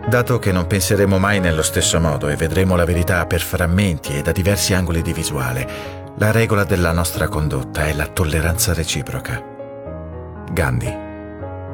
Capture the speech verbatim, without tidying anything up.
Dato che non penseremo mai nello stesso modo e vedremo la verità per frammenti e da diversi angoli di visuale, la regola della nostra condotta è la tolleranza reciproca. Gandhi.